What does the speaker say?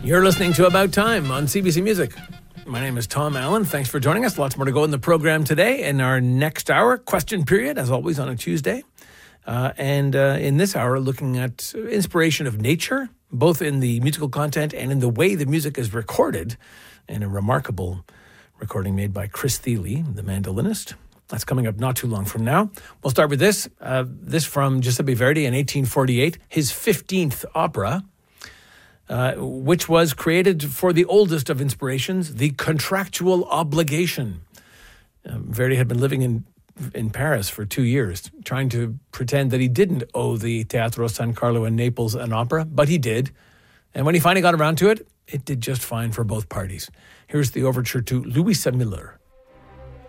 You're listening to About Time on CBC Music. My name is Tom Allen. Thanks for joining us. Lots more to go in the program today. In our next hour, question period, as always on a Tuesday. In this hour, looking at inspiration of nature, both in the musical content and in the way the music is recorded, in a remarkable recording made by Chris Thile, the mandolinist. That's coming up not too long from now. We'll start with this. This from Giuseppe Verdi in 1848, his 15th opera, which was created for the oldest of inspirations, the contractual obligation. Verdi had been living in Paris for 2 years, trying to pretend that he didn't owe the Teatro San Carlo in Naples an opera, but he did. And when he finally got around to it, it did just fine for both parties. Here's the overture to Louisa Miller.